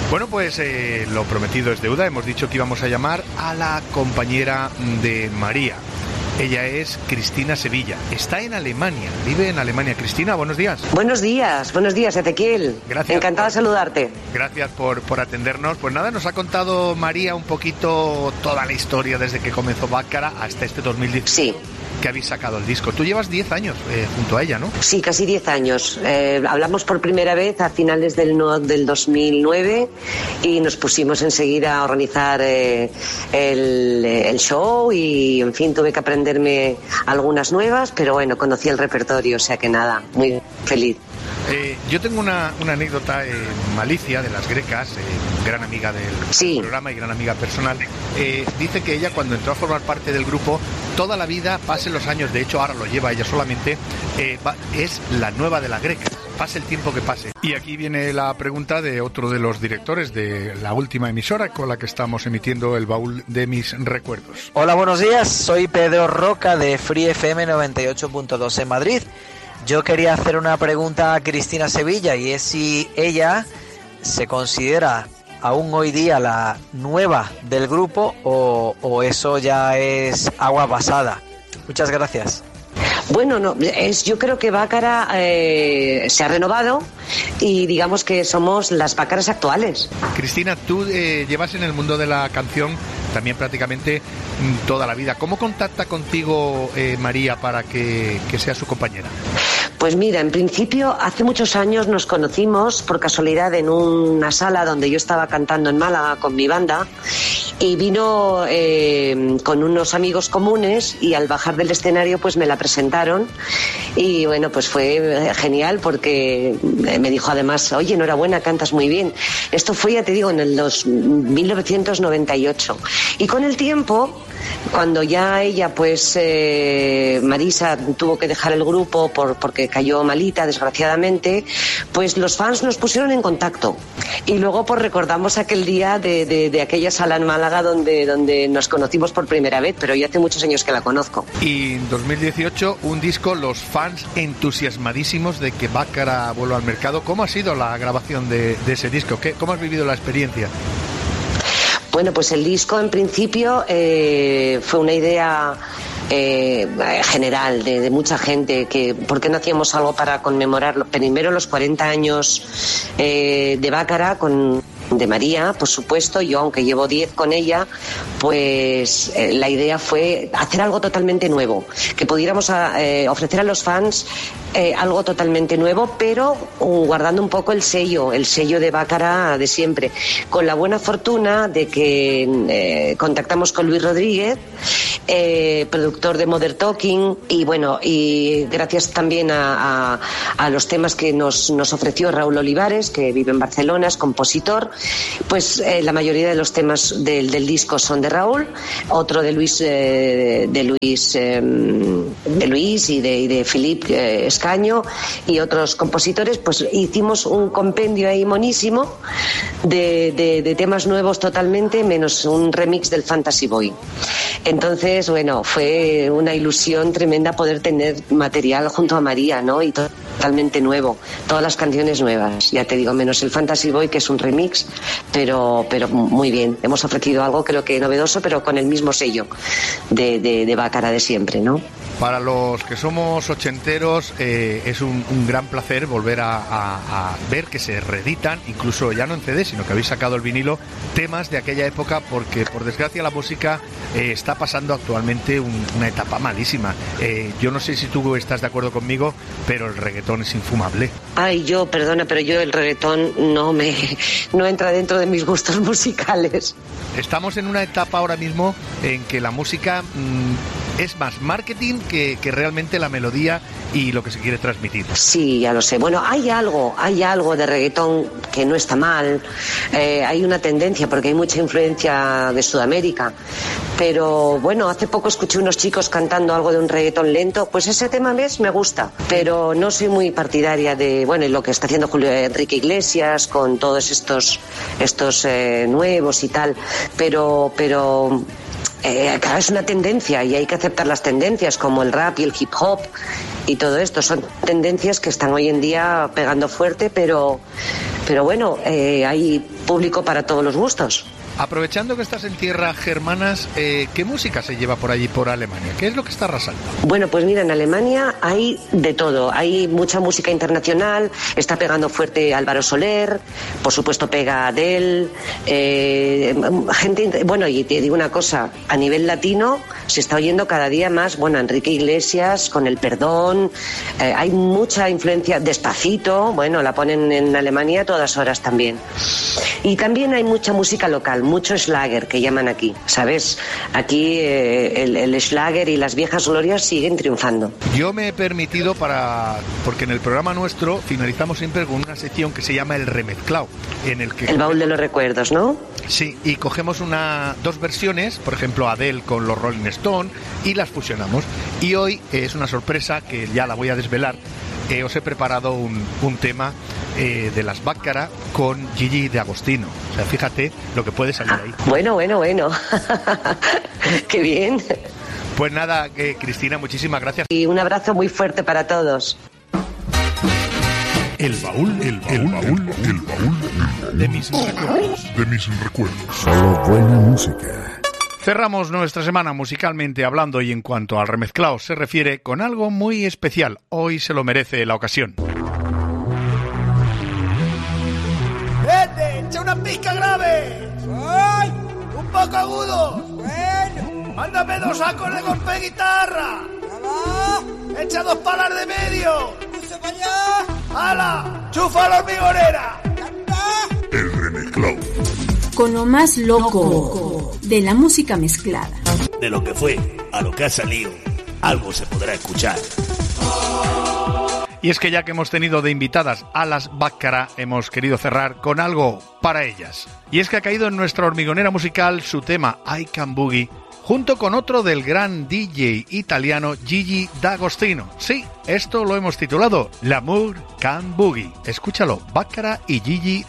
Bueno, pues lo prometido es deuda. Hemos dicho que íbamos a llamar a la compañera de María. Ella es Cristina Sevilla. Está en Alemania, vive en Alemania. Cristina, buenos días. Buenos días, Ezequiel. Gracias. Encantada de saludarte. Gracias por atendernos. Pues nada, nos ha contado María un poquito toda la historia desde que comenzó Bácara hasta este 2010. Sí. Que habéis sacado el disco. Tú llevas 10 años junto a ella, ¿no? Sí, casi 10 años. Hablamos por primera vez a finales del 2009 y nos pusimos enseguida a organizar el show y, en fin, tuve que aprenderme algunas nuevas, pero bueno, conocí el repertorio, o sea que nada, muy feliz. Yo tengo una anécdota, Malicia, de las Grecas, gran amiga del programa y gran amiga personal, dice que ella, cuando entró a formar parte del grupo, toda la vida, pasen los años, de hecho ahora lo lleva ella solamente, es la nueva de las Grecas, pase el tiempo que pase. Y aquí viene la pregunta de otro de los directores de la última emisora con la que estamos emitiendo el baúl de mis recuerdos. Hola, buenos días, soy Pedro Roca de Free FM 98.2 en Madrid. Yo quería hacer una pregunta a Cristina Sevilla, y es si ella se considera aún hoy día la nueva del grupo o eso ya es agua pasada. Muchas gracias. Bueno, no, yo creo que Bácara se ha renovado y digamos que somos las Bácaras actuales. Cristina, tú llevas en el mundo de la canción también prácticamente toda la vida. ¿Cómo contacta contigo María para que sea su compañera? Pues mira, en principio hace muchos años nos conocimos por casualidad en una sala donde yo estaba cantando en Málaga con mi banda y vino con unos amigos comunes y al bajar del escenario pues me la presentaron y bueno, pues fue genial porque me dijo además, oye, enhorabuena, cantas muy bien. Esto fue, ya te digo, en el 1998 y con el tiempo, cuando ya ella pues Marisa tuvo que dejar el grupo porque cayó malita desgraciadamente, pues los fans nos pusieron en contacto y luego pues recordamos aquel día de aquella sala en Málaga donde nos conocimos por primera vez, pero ya hace muchos años que la conozco. Y en 2018 un disco, los fans entusiasmadísimos de que Bácara vuelva al mercado. ¿Cómo ha sido la grabación de ese disco? ¿Cómo has vivido la experiencia? Bueno, pues el disco en principio fue una idea general de mucha gente, que por qué no hacíamos algo para conmemorar primero los 40 años de Bácara de María, por supuesto. Yo, aunque llevo 10 con ella, pues la idea fue hacer algo totalmente nuevo, que pudiéramos ofrecer a los fans algo totalmente nuevo, pero guardando un poco el sello de Bácara de siempre, con la buena fortuna de que contactamos con Luis Rodríguez, productor de Modern Talking, y bueno, y gracias también a los temas que nos ofreció Raúl Olivares, que vive en Barcelona, es compositor, pues la mayoría de los temas del disco son de Raúl, otro de Luis y de Philippe Escaño y otros compositores. Pues hicimos un compendio ahí monísimo de temas nuevos totalmente, menos un remix del Fantasy Boy. Entonces, bueno, fue una ilusión tremenda poder tener material junto a María, ¿no? Y totalmente nuevo, todas las canciones nuevas, ya te digo, menos el Fantasy Boy, que es un remix, pero muy bien. Hemos ofrecido algo, creo que novedoso, pero con el mismo sello de Bácara de siempre, ¿no? Para los que somos ochenteros es un gran placer volver a ver que se reeditan, incluso ya no en CD, sino que habéis sacado el vinilo, temas de aquella época, porque por desgracia la música está pasando actualmente una etapa malísima. Yo no sé si tú estás de acuerdo conmigo, pero el reggaetón es infumable. Ay, perdona, pero el reggaetón no entra dentro de mis gustos musicales. Estamos en una etapa ahora mismo en que la música es más marketing que realmente la melodía y lo que se quiere transmitir. Sí, ya lo sé. Bueno, hay algo de reggaetón que no está mal. Hay una tendencia, porque hay mucha influencia de Sudamérica. Pero bueno, hace poco escuché unos chicos cantando algo de un reggaetón lento. Pues ese tema me gusta, pero no soy muy partidaria de lo que está haciendo Enrique Iglesias con todos estos nuevos y tal. Pero claro, es una tendencia y hay que aceptar las tendencias, como el rap y el hip hop y todo esto. Son tendencias que están hoy en día pegando fuerte, pero Pero bueno, hay público para todos los gustos. Aprovechando que estás en tierras germanas, ¿qué música se lleva por allí, por Alemania? ¿Qué es lo que está arrasando? Bueno, pues mira, en Alemania hay de todo. Hay mucha música internacional, está pegando fuerte Álvaro Soler, por supuesto pega Adele, gente... Bueno, y te digo una cosa, a nivel latino se está oyendo cada día más, bueno, Enrique Iglesias, con El Perdón, hay mucha influencia, Despacito, bueno, la ponen en Alemania a todas horas también. Y también hay mucha música local, mucho Schlager que llaman aquí, ¿sabes? Aquí el Schlager y las viejas glorias siguen triunfando. Yo me he permitido porque en el programa nuestro finalizamos siempre con una sección que se llama El Remezclao, en el que... El baúl de los recuerdos, ¿no? Sí, y cogemos dos versiones, por ejemplo Adele con los Rolling Stones, y las fusionamos. Y hoy es una sorpresa que ya la voy a desvelar. Os he preparado un tema de las Baccara con Gigi D'Agostino. O sea, fíjate lo que puede salir ahí. Bueno. Qué bien. Pues nada, Cristina, muchísimas gracias. Y un abrazo muy fuerte para todos. El baúl de mis recuerdos. Solo buena música. Cerramos nuestra semana musicalmente hablando y en cuanto al remezclao se refiere con algo muy especial. Hoy se lo merece la ocasión. ¡Vete! ¡Echa una pizca grave! ¡Ay! ¡Un poco agudo! ¡Bueno! ¡Mándame 2 acordes con pe guitarra! ¡Ya! ¡Echa 2 palas de medio! ¡Puse para allá! ¡Hala! ¡Chufa la hormigonera! El remezclao. Con lo más loco de la música mezclada. De lo que fue a lo que ha salido, algo se podrá escuchar. Y es que ya que hemos tenido de invitadas a las Baccara, hemos querido cerrar con algo para ellas. Y es que ha caído en nuestra hormigonera musical su tema I Can Boogie, junto con otro del gran DJ italiano Gigi D'Agostino. Sí, esto lo hemos titulado L'amour can boogie. Escúchalo, Baccara y Gigi